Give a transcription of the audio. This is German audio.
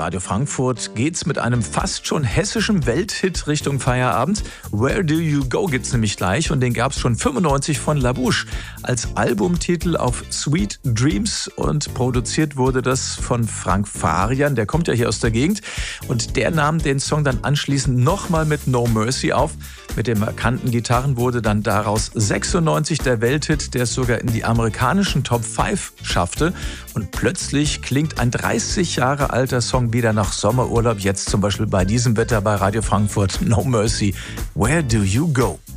Radio Frankfurt geht's mit einem fast schon hessischen Welthit Richtung Feierabend. Where Do You Go gibt's nämlich gleich und den gab's schon 95 von La Bouche als Albumtitel auf Sweet Dreams und produziert wurde das von Frank Farian, der kommt ja hier aus der Gegend und der nahm den Song dann anschließend nochmal mit No Mercy auf. Mit den markanten Gitarren wurde dann daraus 96 der Welthit, der es sogar in die amerikanischen Top 5 schaffte. Und plötzlich klingt ein 30 Jahre alter Song wieder nach Sommerurlaub. Jetzt zum Beispiel bei diesem Wetter bei Radio Frankfurt. No Mercy. Where Do You Go?